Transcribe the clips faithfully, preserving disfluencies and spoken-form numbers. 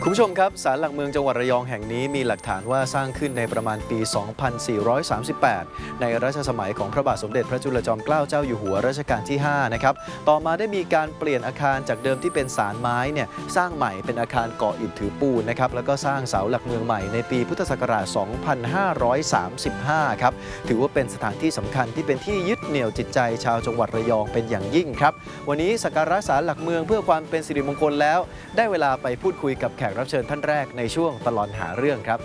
คุณผู้ชมครับศาลหลักเมืองจังหวัดระยองแห่งนี้มีหลักฐานว่าสร้างขึ้นในประมาณปี สองพันสี่ร้อยสามสิบแปด ในรัชสมัยของพระบาทสมเด็จพระจุลจอมเกล้าเจ้าอยู่หัวรัชกาลที่ ห้า นะครับต่อมาได้มีการเปลี่ยนอาคารจากเดิมที่เป็นศาลไม้เนี่ยสร้างใหม่เป็นอาคารก่ออิฐถือปูนนะครับแล้วก็สร้างเสาหลักเมืองใหม่ในปีพุทธศักราช สองพันห้าร้อยสามสิบห้า ครับถือว่าเป็นสถานที่สำคัญที่เป็นที่ยึดเหนี่ยวจิตใจชาวจังหวัดระยองเป็นอย่างยิ่งครับวันนี้สักการะศาลหลักเมืองเพื่อความเป็นสิริมงคลแล้วได้เวลาไปพูดคุยกับแขกรับเชิญท่านแรกในช่วงตลอดหาเรื่องครับ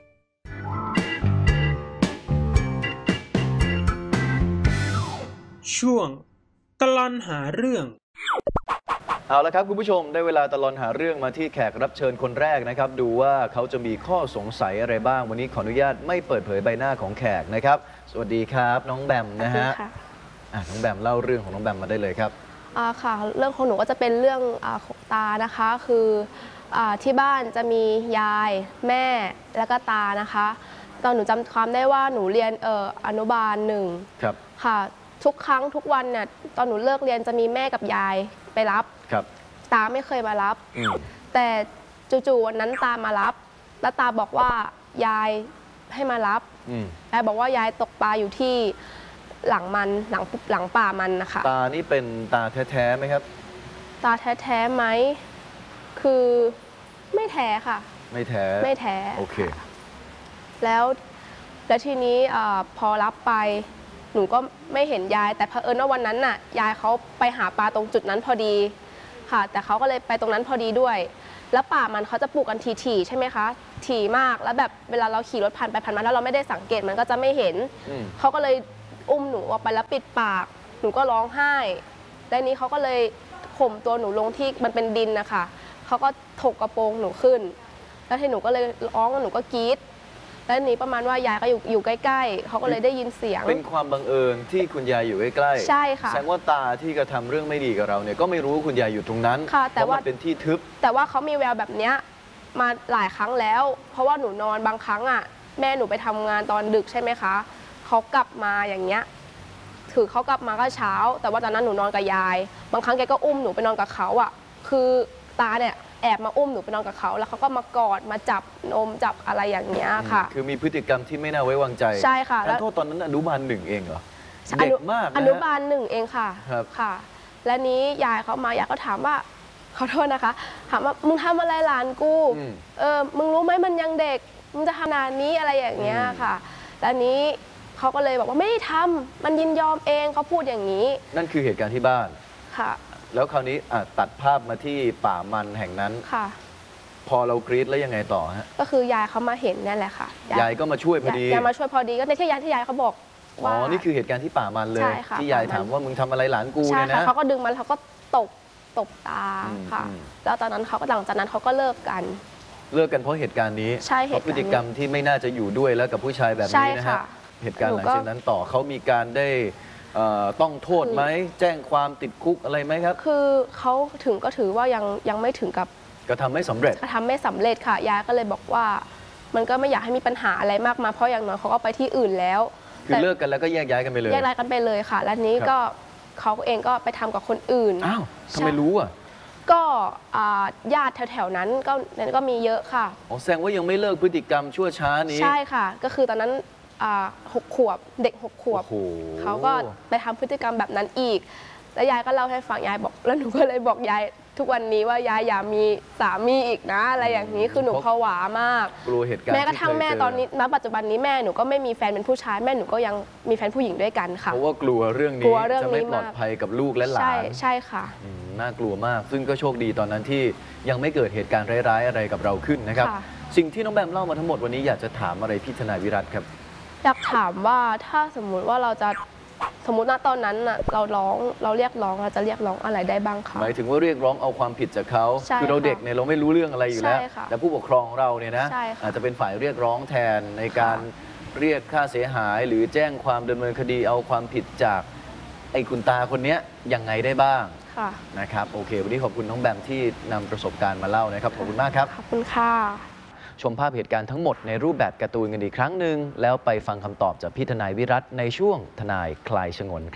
ช่วงตลอดหาเรื่องเอาละครับคุณผู้ชมได้เวลาตลอดหาเรื่องมาที่แขกรับเชิญคนแรกนะครับดูว่าเขาจะมีข้อสงสัยอะไรบ้างวันนี้ขออนุญาตไม่เปิดเผยใบหน้าของแขกนะครับสวัสดีครับน้องแบมนะฮะน้องแบมเล่าเรื่องของน้องแบมมาได้เลยครับอ่าค่ะเรื่องของหนูก็จะเป็นเรื่องอ่าตานะคะคือที่บ้านจะมียายแม่แล้วก็ตานะคะตอนหนูจำความได้ว่าหนูเรียนเอ่ออนุบาลหนึ่งค่ะทุกครั้งทุกวันเนี่ยตอนหนูเลิกเรียนจะมีแม่กับยายไปรับตาไม่เคยมารับแต่จู่ๆวันนั้นตามารับแล้วตาบอกว่ายายให้มารับยายบอกว่ายายตกปลาอยู่ที่หลังมันหลังหลังป่ามันนะคะตานี่เป็นตาแท้ๆไหมครับตาแท้ๆไหมคือไม่แท้ค่ะไม่แท้ไม่แท้โอเคแล้วแล้วทีนี้พอรับไปหนูก็ไม่เห็นยายแต่เผอิญว่าวันนั้นน่ะยายเขาไปหาปลาตรงจุดนั้นพอดีค่ะแต่เขาก็เลยไปตรงนั้นพอดีด้วยแล้วป่ามันเขาจะปลูกกันถี่ๆใช่ไหมคะถี่มากแล้วแบบเวลาเราขี่รถผ่านไปผ่านมาแล้วเราไม่ได้สังเกตมันก็จะไม่เห็นเขาก็เลยอุ้มหนูออกไปแล้วปิดปากหนูก็ร้องไห้แล้วนี้เขาก็เลยข่มตัวหนูลงที่มันเป็นดินนะคะเขาก็ถกกระโปรงหนูขึ้นแล้วที่หนูก็เลยร้องหนูก็กรี๊ดแล้วนี้ประมาณว่ายายก็อยู่อยู่ใกล้ๆเขาก็เลยได้ยินเสียงเป็นความบังเอิญที่คุณยายอยู่ใกล้ๆใช่ค่ะแสดงว่าตาที่กระทำเรื่องไม่ดีกับเราเนี่ยก็ไม่รู้ว่าคุณยายอยู่ตรงนั้นแต่ว่าเป็นที่ทึบแต่ว่าเขามีแววแบบนี้มาหลายครั้งแล้วเพราะว่าหนูนอนบางครั้งอ่ะแม่หนูไปทำงานตอนดึกใช่ไหมคะเขากลับมาอย่างเงี้ยถือเขากลับมาก็เช้าแต่ว่าตอนนั้นหนูนอนกับยายบางครั้งแกก็อุ้มหนูไปนอนกับเขาอ่ะคือตาเนี่ยแอบมาอุ้มหนูไปนอนกับเขาแล้วเขาก็มากอดมาจับนมจับอะไรอย่างเงี้ยค่ะคือมีพฤติกรรมที่ไม่น่าไว้วางใจใช่ค่ะแล้วโทษตอนนั้นอนุบาลหนึ่งเองเหรอเด็กมากอนุบาลหนึ่งเองค่ะค่ะและนี้ยายเขามายายก็ถามว่าขอโทษนะคะถามว่ามึงทำอะไรหลานกูเออมึงรู้ไหมมันยังเด็กมึงจะทำงานนี้อะไรอย่างเงี้ยค่ะและนี้เขาก็เลยบอกว่าไม่ได้ทำมันยินยอมเองเขาพูดอย่างนี้นั่นคือเหตุการณ์ที่บ้านค่ะแล้วคราวนี้ตัดภาพมาที่ป่ามันแห่งนั้นค่ะพอเรากรี๊ดแล้วยังไงต่อฮะก็คือยายเขามาเห็นนั่นแหละค่ะยายก็มาช่วยพอดียายมาช่วยพอดีก็ในที่ยายที่ยายเขาบอกว่าอ๋อนี่คือเหตุการณ์ที่ป่ามันเลยที่ยายถามว่ามึงทำอะไรหลานกูเนี่ยนะเขาก็ดึงมันเขาก็ตบตบตาค่ะแล้วตอนนั้นเขาก็หลังจากนั้นเขาก็เลิกกันเลิกกันเพราะเหตุการณ์นี้ใช่เหตุการณ์พฤติกรรมที่ไม่น่าจะอยู่ด้วยแล้วกับผู้ชายแบบนี้นะฮะเหตุการณ์หลังจากนั้นต่อเขามีการได้ต้องโทษไหมแจ้งความติดคุกอะไรไหมครับคือเขาถึงก็ถือว่ายังยังไม่ถึงกับกระทำไม่สำเร็จกระทำไม่สำเร็จค่ะยายก็เลยบอกว่ามันก็ไม่อยากให้มีปัญหาอะไรมากมาเพราะอย่างน้อยเขาก็ไปที่อื่นแล้วคือเลิกกันแล้วก็แยกย้ายกันไปเลยแยกย้ายกันไปเลยค่ะและนี้ก็เขาเองก็ไปทำกับคนอื่นอ้าวทำไมรู้อ่ะก็ญาติแถวๆนั้นก็นั้นก็มีเยอะค่ะอ๋อแสดงว่ายังไม่เลิกพฤติกรรมชั่วช้านี้ใช่ค่ะก็คือตอนนั้นหกขวบเด็กหกขวบเขาก็ไปทำพฤติกรรมแบบนั้นอีกแล้วยายก็เล่าให้ฟังยายบอกแล้วหนูก็เลยบอกยายทุกวันนี้ว่ายายอย่ามีสามีอีกนะอะไรอย่างนี้คือหนูผวามากกลัวเหตุการณ์แม้กระทั่งแม่ตอนนี้ณปัจจุบันนี้แม่หนูก็ไม่มีแฟนเป็นผู้ชายแม่หนูก็ยังมีแฟนผู้หญิงด้วยกันค่ะเพราะว่ากลัวเรื่องนี้จะไม่ปลอดภัยกับลูกและหลานใช่ใช่ค่ะน่ากลัวมากซึ่งก็โชคดีตอนนั้นที่ยังไม่เกิดเหตุการณ์ร้ายๆอะไรกับเราขึ้นนะครับสิ่งที่น้องแบมเล่ามาทั้งหมดวันนี้อยากจะถามอะไรพี่ทนายวิรัติครับอยากถามว่าถ้าสมมุติว่าเราจะสมมุติณตอนนั้นน่ะเราร้องเราเรียกร้องเราจะเรียกร้องอะไรได้บ้างคะหมายถึงว่าเรียกร้องเอาความผิดจากเขาคือเราเด็กเนี่ยเราไม่รู้เรื่องอะไรอยู่แล้วแต่ผู้ปกครองเราเนี่ยนะอาจจะเป็นฝ่ายเรียกร้องแทนในการเรียกค่าเสียหายหรือแจ้งความดำเนินคดีเอาความผิดจากไอ้คุณตาคนนี้ยังไงได้บ้างนะครับโอเควันนี้ขอบคุณน้องแบมที่นำประสบการณ์มาเล่านะครับขอบคุณมากครับขอบคุณค่ะชมภาพเหตุการณ์ทั้งหมดในรูปแบบการ์ตูนกันอีกครั้งหนึ่งแล้วไปฟังคำตอบจากพี่ทนายวิรัติในช่วงทนายคลายฉงนครับ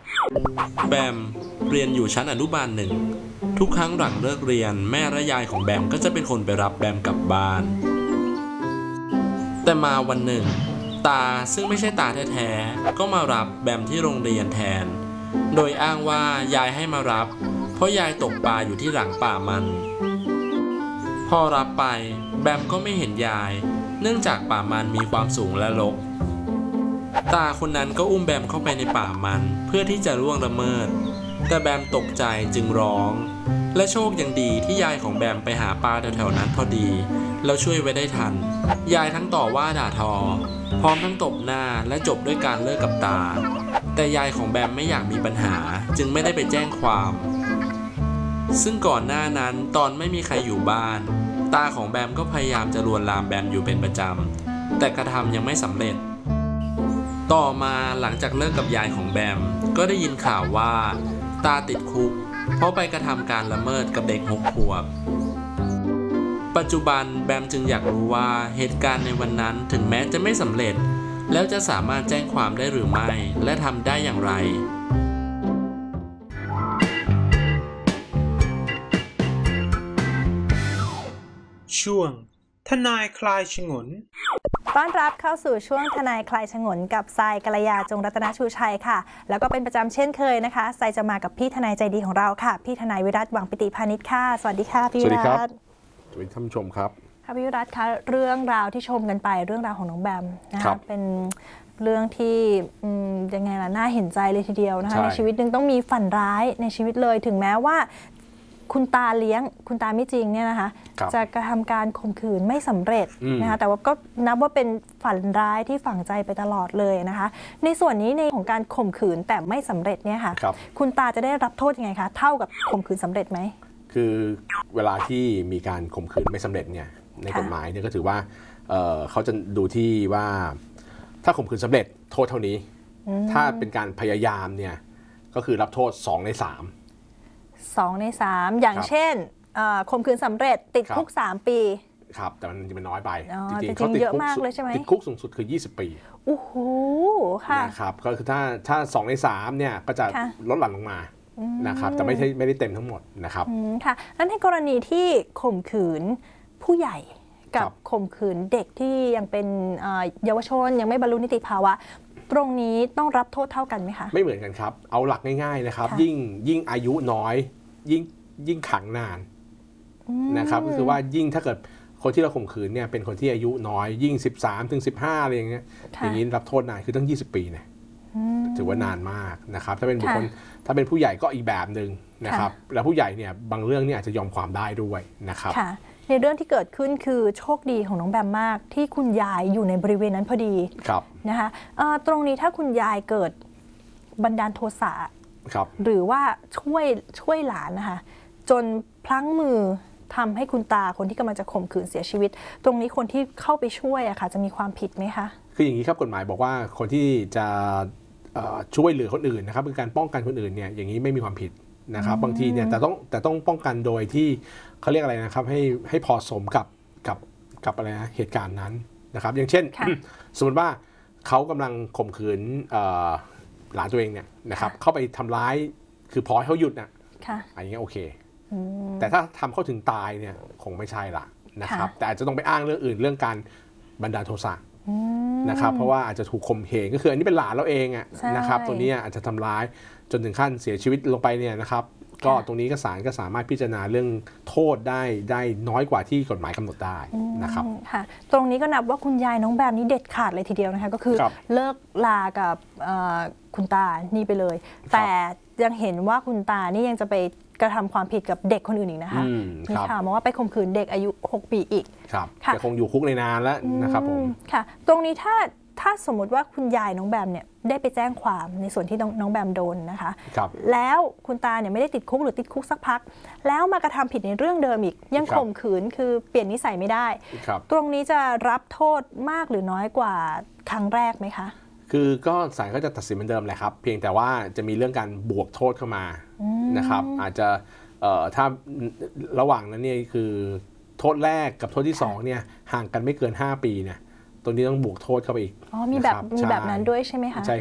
แบมเรียนอยู่ชั้นอนุบาลหนึ่งทุกครั้งหลังเลิกเรียนแม่และยายของแบมก็จะเป็นคนไปรับแบมกลับบ้านแต่มาวันหนึ่งตาซึ่งไม่ใช่ตาแท้ๆก็มารับแบมที่โรงเรียนแทนโดยอ้างว่ายายให้มารับเพราะยายตกปลาอยู่ที่หลังป่ามันพอรับไปแบมก็ไม่เห็นยายเนื่องจากป่ามันมีความสูงและรกตาคนนั้นก็อุ้มแบมเข้าไปในป่ามันเพื่อที่จะล่วงละเมิดแต่แบมตกใจจึงร้องและโชคยังดีที่ยายของแบมไปหาปลาแถวๆนั้นพอดีแล้วช่วยไว้ได้ทันยายทั้งต่อว่าด่าทอพร้อมทั้งตบหน้าและจบด้วยการเลิกกับตาแต่ยายของแบมไม่อยากมีปัญหาจึงไม่ได้ไปแจ้งความซึ่งก่อนหน้านั้นตอนไม่มีใครอยู่บ้านตาของแบมก็พยายามจะลวนลามแบมอยู่เป็นประจำแต่กระทำยังไม่สำเร็จต่อมาหลังจากเลิกกับยายของแบมก็ได้ยินข่าวว่าตาติดคุกเพราะไปกระทำการละเมิดกับเด็กหกขวบปัจจุบันแบมจึงอยากรู้ว่าเหตุการณ์ในวันนั้นถึงแม้จะไม่สำเร็จแล้วจะสามารถแจ้งความได้หรือไม่และทำได้อย่างไรช่วงทนายคลายฉงนต้อนรับเข้าสู่ช่วงทนายคลายฉงนกับทรายกัลยาจงรัตนชูชัยค่ะแล้วก็เป็นประจำเช่นเคยนะคะทรายจะมากับพี่ทนายใจดีของเราค่ะพี่ทนายวิรัตหวังปิติพานิชค่ะสวัสดีค่ะพี่วิรัตสวัสดีท่านผู้ชมครับค่ะพี่วิรัตคะเรื่องราวที่ชมกันไปเรื่องราวของน้องแบมนะคะเป็นเรื่องที่ยังไงล่ะน่าเห็นใจเลยทีเดียวนะคะในชีวิตหนึ่งต้องมีฝันร้ายในชีวิตเลยถึงแม้ว่าคุณตาเลี้ยงคุณตาไม่จริงเนี่ยนะคะจะกระทำการข่มขืนไม่สำเร็จนะคะแต่ว่าก็นับว่าเป็นฝันร้ายที่ฝังใจไปตลอดเลยนะคะในส่วนนี้ในของการข่มขืนแต่ไม่สำเร็จเนี่ยค่ะค, คุณตาจะได้รับโทษยังไงคะเท่ากับข่มขืนสำเร็จไหมคือเวลาที่มีการข่มขืนไม่สำเร็จเนี่ยในกฎหมายเนี่ยก็ถือว่าเอ่อเขาจะดูที่ว่าถ้าข่มขืนสำเร็จโทษเท่านี้ถ้าเป็นการพยายามเนี่ยก็คือรับโทษสองในสามสองในสามอย่างเช่นข่มขืนสำเร็จติดคุกสามปีครับแต่มันจะเป็นน้อยไปจริงๆเขาติดคุกติดคุกสูงสุดคือยี่สิบปีโอ้โหค่ะนะครับก็คือถ้าถ้าสองในสามเนี่ยก็จะลดหลั่นลงมานะครับแต่ไม่ใช่ไม่ได้เต็มทั้งหมดนะครับค่ะแล้วในกรณีที่ข่มขืนผู้ใหญ่กับข่มขืนเด็กที่ยังเป็นเยาวชนยังไม่บรรลุนิติภาวะตรงนี้ต้องรับโทษเท่ากันไหมคะไม่เหมือนกันครับเอาหลักง่ายๆนะครับยิ่งยิ่งอายุน้อยยิ่งยิ่งขังนานนะครับก็คือว่ายิ่งถ้าเกิดคนที่เราข่มขืนเนี่ยเป็นคนที่อายุน้อยยิ่งสิบสามถึงสิบห้าอะไรอย่างเงี้ยอย่างนี้รับโทษนานคือตั้งยี่สิบปีเนี่ยถือว่านานมากนะครับถ้าเป็นบุคคลถ้าเป็นผู้ใหญ่ก็อีกแบบหนึ่งนะครับแล้วผู้ใหญ่เนี่ยบางเรื่องเนี่ยอาจจะยอมความได้ด้วยนะครับในเรื่องที่เกิดขึ้นคือโชคดีของน้องแบมมากที่คุณยายอยู่ในบริเวณนั้นพอดีนะคะตรงนี้ถ้าคุณยายเกิดบันดาลโทสะหรือว่าช่วยช่วยหลานนะคะจนพลั้งมือทำให้คุณตาคนที่กำลังจะข่มขืนเสียชีวิตตรงนี้คนที่เข้าไปช่วยอะค่ะจะมีความผิดไหมคะคืออย่างนี้ครับกฎหมายบอกว่าคนที่จะช่วยเหลือคนอื่นนะครับเป็นการป้องกันคนอื่นเนี่ยอย่างนี้ไม่มีความผิดนะครับบางทีเนี่ยแต่ต้องแต่ต้องป้องกันโดยที่เขาเรียกอะไรนะครับให้ให้พอสมกับกับกับอะไรนะเหตุการณ์นั้นนะครับอย่างเช่น สมมติว่าเขากำลังข่มขืนหลานตัวเองเนี่ยนะครับเข้าไปทำร้ายคือพอให้เขาหยุดนะอันนี้โอเคแต่ถ้าทำเข้าถึงตายเนี่ยคงไม่ใช่ละนะครับแต่อาจจะต้องไปอ้างเรื่องอื่นเรื่องการบันดาลโทสะนะครับเพราะว่าอาจจะถูกข่มเหงก็คืออันนี้เป็นหลานเราเองอ่ะนะครับตัวนี้อาจจะทำร้ายจนถึงขั้นเสียชีวิตลงไปเนี่ยนะครับก็ตรงนี้ก็ศาลก็สามารถพิจารณาเรื่องโทษได้ได้น้อยกว่าที่กฎหมายกำหนดได้นะครับค่ะตรงนี้ก็นับว่าคุณยายน้องแบมนี้เด็ดขาดเลยทีเดียวนะคะก็คือเลิกลากับคุณตานี่ไปเลยแต่ยังเห็นว่าคุณตานี่ยังจะไปกระทำความผิดกับเด็กคนอื่นอีกนะคะมีข่าวมาว่าไปข่มขืนเด็กอายุหกปีอีกครับจะคงอยู่คุกในนานแล้วนะครับผมค่ะตรงนี้ถ้าถ้าสมมติว่าคุณยายน้องแบมเนี่ยได้ไปแจ้งความในส่วนที่น้องแบมโดนนะคะแล้วคุณตาเนี่ยไม่ได้ติดคุกหรือติดคุกสักพักแล้วมากระทำผิดในเรื่องเดิมอีกยังข่มขืนคือเปลี่ยนนิสัยไม่ได้ตรงนี้จะรับโทษมากหรือน้อยกว่าครั้งแรกไหมคะคือก็ศาลก็จะตัดสินเหมือนเดิมแหละครับเพียงแต่ว่าจะมีเรื่องการบวกโทษเข้ามานะครับอาจจะถ้าระหว่างนั้นเนี่ยคือโทษแรกกับโทษที่สองเนี่ยห่างกันไม่เกินห้าปีเนี่ยตัวนี้ต้องบวกโทษเข้าไปอีกอ๋อมีแบบมีแบบนั้นด้วยใช่ไหมคะใช่ครับ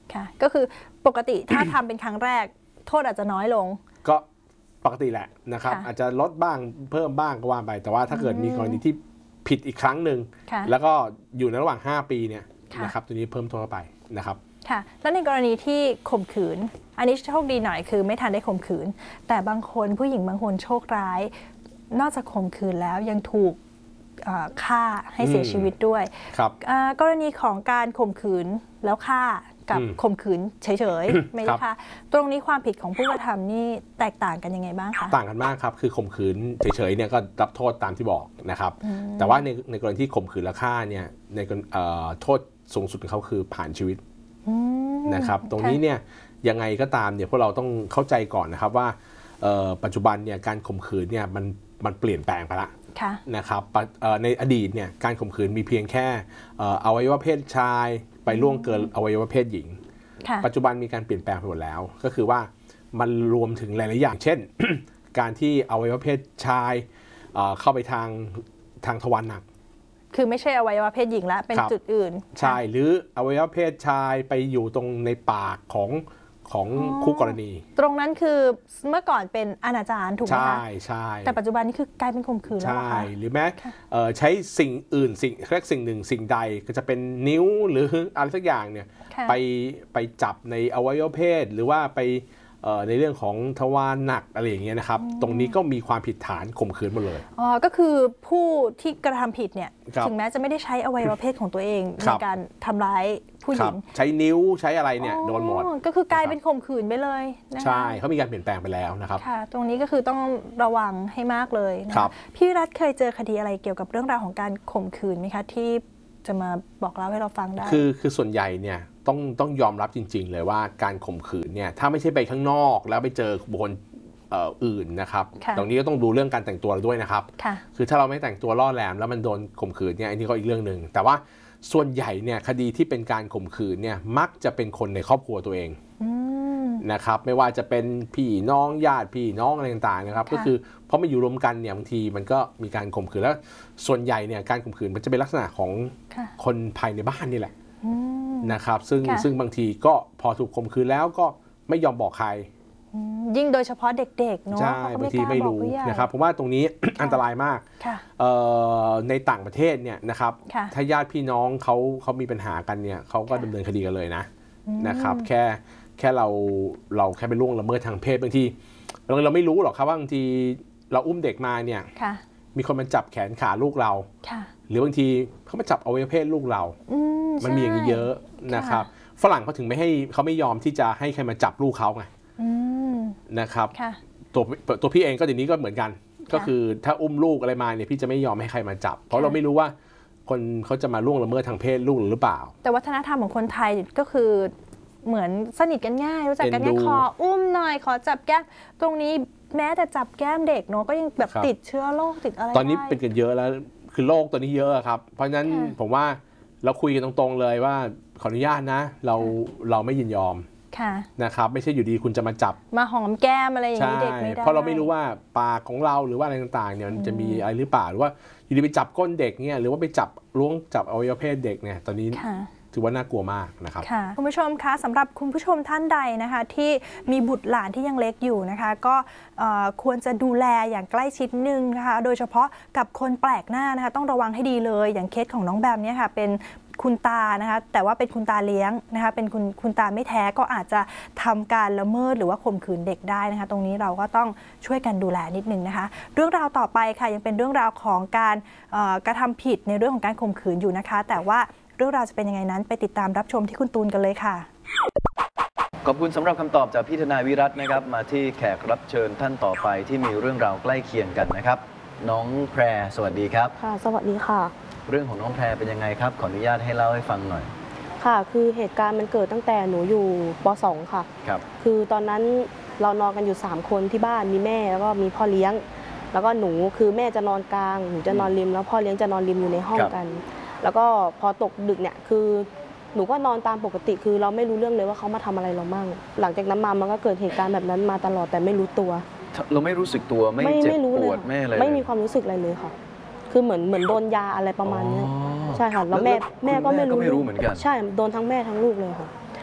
ค่ะก็คือปกติถ้าทำเป็นครั้งแรกโทษอาจจะน้อยลงก็ปกติแหละนะครับค่ะอาจจะลดบ้างเพิ่มบ้างก็ว่าไปแต่ว่าถ้าเกิดมีกรณีที่ผิดอีกครั้งหนึ่งค่ะแล้วก็อยู่ในระหว่างห้าปีเนี่ยค่ะนะครับตัวนี้เพิ่มโทษเข้าไปนะครับค่ะแล้วในกรณีที่ข่มขืน อันนี้โชคดีหน่อยคือไม่ทันได้ข่มขืน แต่บางคนผู้หญิงบางคนโชคร้าย นอกจากข่มขืนแล้วยังถูกเอ่อฆ่าให้เสียอืมชีวิตด้วยครับอ่ากรณีของการข่มขืนแล้วฆ่ากับอืมข่มขืนเฉยๆ ไม่ครัได้บฆ่าตรงนี้ความผิดของผู้กระทำนี่แตกต่างกันยังไงบ้างคะต่างกันมากครับคือข่มขืนเฉยๆเนี่ยก็รับโทษตามที่บอกนะครับแต่ว่าในในกรณีที่ข่มขืนและฆ่าเนี่ยในกรณีเอ่อโทษสูงสุดของเขาคือผ่านชีวิตอืมนะครับตรงนี้ค่ะเนี่ยยังไงก็ตามเนี่ยพวกเราต้องเข้าใจก่อนนะครับว่าเอ่อปัจจุบันเนี่ยการข่มขืนเนี่ยมันมันเปลี่ยนแปลงไปละค่ะนะครับปะเอ่อในอดีตเนี่ยการข่มขืนมีเพียงแค่เอ่ออวัยวะเพศชายไปล่วงเกินอวัยวะเพศหญิงค่ะปัจจุบันมีการเปลี่ยนแปลงไปหมดแล้ว ก็คือว่ามันรวมถึงหลายๆอย่าง เช่น การที่อวัยวะเพศชายเอ่อเข้าไปทางทางทวารหนักคือไม่ใช่อวัยวะเพศหญิงละเป็นครับจุดอื่นใช่หรืออวัยวะเพศชายไปอยู่ตรงในปากของของอ๋อคู่กรณีตรงนั้นคือเมื่อก่อนเป็นอนาจารถูกไหมใช่คะใช่แต่ปัจจุบันนี้คือกลายเป็นข่มขืนแล้วเหรอใช่คะหรือแม้เอ่อใช้สิ่งอื่นสิ่งเรียกสิ่งหนึ่งสิ่งใดก็จะเป็นนิ้วหรืออะไรสักอย่างเนี่ยค่ะไปไปจับในอวัยวะเพศหรือว่าไปเอ่อในเรื่องของทวารหนักอะไรอย่างเงี้ยนะครับ ตรงนี้ก็มีความผิดฐานข่มขืนหมดเลยอ๋อก็คือผู้ที่กระทำผิดเนี่ยครับถึงแม้จะไม่ได้ใช้อวัยวะเพศของตัวเองคในรับการทำร้ายผู้หครัญิบงใช้นิ้วใช้อะไรเนี่ยอ๋อโดนหมดก็คือกลายเป็นข่มขืนไปเลยนะคะใช่เขามีการเปลี่ยนแปลงไปแล้วนะครับค่ะ ตรงนี้ก็คือต้องระวังให้มากเลยนะครับ พี่วิรัตเคยเจอคดีอะไรเกี่ยวกับเรื่องราวของการข่มขืนไหมคะที่จะมาบอกเล่าให้เราฟังได้คือคือส่วนใหญ่เนี่ยต้องต้องยอมรับจริง ๆ เลยว่าการข่มขืนเนี่ยถ้าไม่ใช่ไปข้างนอกแล้วไปเจอบุคคลเอ่ออื่นนะครับค่ะตรงนี้ก็ต้องดูเรื่องการแต่งตัวเราด้วยนะครับค่ะคือถ้าเราไม่แต่งตัวล่อแหลมแล้วมันโดนข่มขืนเนี่ยอันนี้ก็อีกเรื่องหนึ่งแต่ว่าส่วนใหญ่เนี่ยคดีที่เป็นการข่มขืนเนี่ยมักจะเป็นคนในครอบครัวตัวเองอืมนะครับไม่ว่าจะเป็นพี่น้องญาติพี่น้องอะไรต่างๆนะครับค่ะก็คือเพราะมาอยู่รวมกันเนี่ยบางทีมันก็มีการข่มขืนแล้วส่วนใหญ่เนี่ยการข่มขืนมันจะเป็นลักษณะของค่ะคนภายในบ้านนี่แหละอืมนะครับซึ่งค่ะซึ่งบางทีก็พอถูกข่มขืนแล้วก็ไม่ยอมบอกใครอืมยิ่งโดยเฉพาะเด็กๆเนาะใช่เขาก็บางทีกล้ไม่บอกรู้ผู้ใหญ่นะครับผมว่าตรงนี้ อันตรายมากค่ะเอ่อในต่างประเทศเนี่ยนะครับค่ะถ้าญาติพี่น้องเขาเขามีปัญหากันเนี่ยเขาก็ค่ะดำเนินคดีกันเลยนะอืมนะครับแค่แค่เราเราแค่ไปล่วงละเมิดทางเพศบางทีเราเราไม่รู้หรอกครับว่าบางทีเราอุ้มเด็กมาเนี่ยค่ะมีคนมาจับแขนขาลูกเราค่ะหรือบางทีเขามาจับอวัยวะเพศลูกเราอืมมันมีอย่างนี้เยอะใช่นะครับฝรั่งเขาถึงไม่ให้เขาไม่ยอมที่จะให้ใครมาจับลูกเขาไงอืมนะครับค่ะตัวตัวพี่เองก็เดี๋ยวนี้ก็เหมือนกัน ก็คือถ้าอุ้มลูกอะไรมาเนี่ยพี่จะไม่ยอมให้ใครมาจับ เพราะค่ะเราไม่รู้ว่าคนเขาจะมาล่วงละเมิดทางเพศลูกหรือเปล่าแต่วัฒนธรรมของคนไทยก็คือเหมือนสนิทกันง่าย รู้จักกันเอ็นดูง่ายขออุ้มหน่อยขอจับแก้มตรงนี้แม้แต่จับแก้มเด็กเนาะก็ยังแบบครับติดเชื้อโรคติดอะไรตอนนี้ได้เป็นกันเยอะแล้วคือโรคตัวนี้เยอะครับ เพราะฉะนั้นค่ะผมว่าเราคุยกันตรงๆเลยว่าขออนุญาตนะ เราเราไม่ยินยอมค่ะนะครับไม่ใช่อยู่ดีคุณจะมาจับมาหอมแก้มอะไรอย่างใช่นี้เด็กไม่ได้เพราะเราไม่รู้ว่าปากของเราหรือว่าอะไรต่างๆเนี่ยมันจะมีอะไรหรือเปล่าหรือว่าอยู่ดีไปจับก้นเด็กเนี่ยหรือว่าไปจับล้วงจับอวัยวะเพศเด็กเนี่ยตอนนี้ค่ะถือว่าน่ากลัวมากนะครับค่ะคุณผู้ชมคะสำหรับคุณผู้ชมท่านใดนะคะที่มีบุตรหลานที่ยังเล็กอยู่นะคะก็เอ่อควรจะดูแลอย่างใกล้ชิดนึงนะคะโดยเฉพาะกับคนแปลกหน้านะคะต้องระวังให้ดีเลยอย่างเคสของน้องแบมเนี่ยค่ะเป็นคุณตานะคะแต่ว่าเป็นคุณตาเลี้ยงนะคะเป็นคุณคุณตาไม่แท้ก็อาจจะทำการละเมิดหรือว่าข่มขืนเด็กได้นะคะตรงนี้เราก็ต้องช่วยกันดูแลนิดนึงนะคะเรื่องราวต่อไปค่ะยังเป็นเรื่องราวของการเอ่อกระทำผิดในเรื่องของการข่มขืนอยู่นะคะ แต่ว่าเรื่องราวจะเป็นยังไงนั้นไปติดตามรับชมที่คุณตูนกันเลยค่ะขอบคุณสำหรับคำตอบจากพี่ทนายวิรัตน์นะครับมาที่แขกรับเชิญท่านต่อไปที่มีเรื่องราวใกล้เคียงกันนะครับน้องแพรสวัสดีครับค่ะสวัสดีค่ะเรื่องของน้องแพรเป็นยังไงครับขออนุญาตให้เล่าให้ฟังหน่อยค่ะคือเหตุการณ์มันเกิดตั้งแต่หนูอยู่ป สอง ค่ะครับคือตอนนั้นเรานอนกันอยู่สามคนที่บ้านมีแม่แล้วก็มีพ่อเลี้ยง แล้วก็หนูคือแม่จะนอนกลางหนูจะนอนริมแล้วพ่อเลี้ยงจะนอนริมอยู่ในห้องครับกัน แล้วก็พอตกดึกเนี่ยคือหนูก็นอนตามปกติคือเราไม่รู้เรื่องเลยว่าเขามาทำอะไรเราบ้างหลังจากนั้นมามันก็เกิดเหตุการณ์แบบนั้นมาตลอดแต่ไม่รู้ตัวเราไม่รู้สึกตัวไม่เจ็บไม่รู้ปเลวย ดค่ะไม่อะไรไม่มีความรู้สึกอะไรเลยค่ะ คือเหมือนเหมือนโดนยาอะไรประมาณเนี้ยอ๋อใช่ค่ะแล้วแม่ล้วแม่ก็ไม่รู้คุณแม่ก็ไม่รู้เหมือนกันใช่โดนทั้งแม่ทั้งลูกเลยค่ะ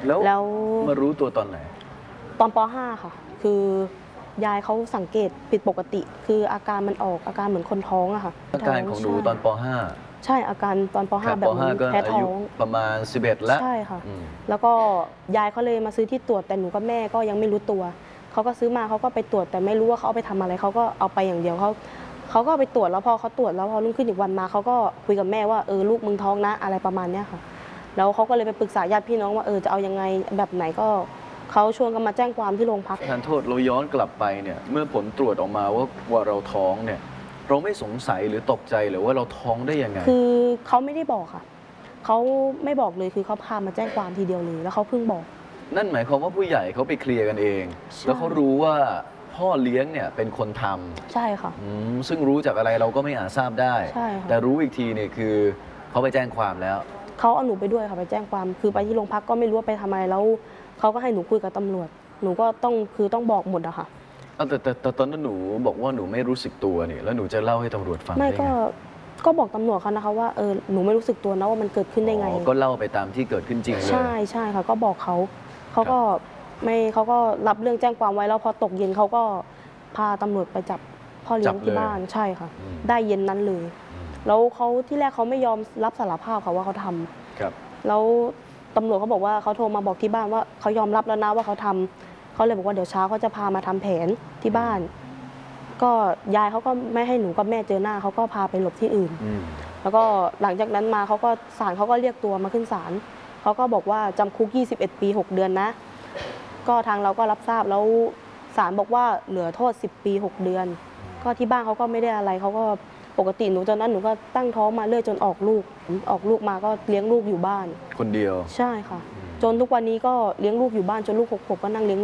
แล้วแล้วมารู้ตัวตอนไหนตอนป .ห้า ค่ะ คือยายเขาสังเกตผิดปกติ คืออาการมันออกอาการเหมือนคนท้องอะค่ะอาการของหนูตอนป .ห้าใช่อาการตอนปครั .ห้าบแบปบเหมือน .ห้า ก็แพ้อาท้ยุองประมาณ สิบเอ็ด แล้วใช่ค่ะอืมแล้วก็ยายเขาเลยมาซื้อที่ตรวจแต่หนูกับแม่ก็ยังไม่รู้ตัวเขาก็ซื้อมาเขาก็ไปตรวจแต่ไม่รู้ว่าเขาเอาไปทำอะไรเขาก็เอาไปอย่างเดียวเขาเขาก็เอาไปตรวจแล้วพอเขาตรวจแล้วพอรุ่งขึ้นอีกวันมาเขาก็คุยกับแม่ว่าเออลูกมึงท้องนะอะไรประมาณเนี้ยค่ะแล้วเขาก็เลยไปปรึกษาญาติพี่น้องว่าเออจะเอายังไงแบบไหนก็เขาชวนกันมาแจ้งความที่โรงพักทานโทษเราย้อนกลับไปเนี่ยเมื่อผลตรวจออกมาว่าว่าเราท้องเนี่ยเราไม่สงสัยหรือตกใจหรือว่าเราท้องได้ยังไงคือเขาไม่ได้บอกค่ะเขาไม่บอกเลยคือเขาพามาแจ้งความทีเดียวเลยแล้วเขาเพิ่งบอกนั่นหมายความว่าผู้ใหญ่เขาไปเคลียร์กันเองใช่แล้วเขารู้ว่าพ่อเลี้ยงเนี่ยเป็นคนทำใช่ค่ะอืมซึ่งรู้จากอะไรเราก็ไม่อาจทราบได้ใช่ค่ะแต่รู้อีกทีเนี่ยคือเขาไปแจ้งความแล้วเขาเอาหนูไปด้วยค่ะไปแจ้งความคือไปที่โรงพักก็ไม่รู้ว่าไปทำอะไรแล้วเขาก็ให้หนูคุยกับตำรวจ หนูก็ต้องคือต้องบอกหมดอะค่ะเอาแต่แต่แต่ตอนนั้นหนูบอกว่าหนูไม่รู้สึกตัวนี่แล้วหนูจะเล่าให้ตำรวจฟังไม่ได้ก็ไงก็บอกตำรวจเขานะคะว่าเออหนูไม่รู้สึกตัวนะว่ามันเกิดขึ้นได้ไงอ๋อก็เล่าไปตามที่เกิดขึ้นจริงเลยใช่ใช่ค่ะก็บอกเขาเขาก็ไม่เขาก็รับเรื่องแจ้งความไว้แล้วพอตกเย็นเขาก็พาตำรวจไปจับพ่อเลี้ยงที่บ้านใช่ค่ะอืมได้เย็นนั้นเลยอืมแล้วเขาที่แรกเขาไม่ยอมรับสารภาพค่ะว่าเขาทำครับแล้วตำรวจเขาบอกว่าเขาโทรมาบอกที่บ้านว่าเขายอมรับแล้วนะว่าเขาทำเขาเลยบอกว่าเดี๋ยวเช้าเขาจะพามาทำแผนที่บ้าน ก็ยายเขาก็ไม่ให้หนูกับแม่เจอหน้าเขาก็พาไปหลบที่อื่นอืมแล้วก็หลังจากนั้นมาเขาก็ศาลเขาก็เรียกตัวมาขึ้นศาลเขาก็บอกว่าจำคุกยี่สิบเอ็ดปีหกเดือนนะ ก็ทางเราก็รับทราบแล้วศาลบอกว่าเหลือโทษสิบปีหกเดือน ก็ที่บ้านเขาก็ไม่ได้อะไรเขาก็ปกติหนูตอนนั้นหนูก็ตั้งท้องมาเรื่อยจนออกลูกออกลูกมาก็เลี้ยงลูกอยู่บ้านคนเดียวใช่ค่ะ จนทุกวันนี้ก็เลี้ยงลูกอยู่บ้านจนลูกหกขวบก็นั่งเลี้ยง